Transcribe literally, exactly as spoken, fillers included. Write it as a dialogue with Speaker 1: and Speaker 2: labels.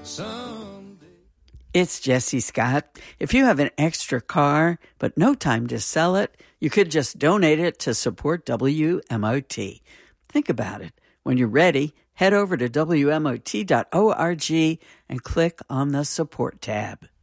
Speaker 1: someday.
Speaker 2: It's Jesse Scott. If you have an extra car but no time to sell it, you could just donate it to support W M O T. Think about it. When you're ready, head over to W M O T dot org and click on the support tab.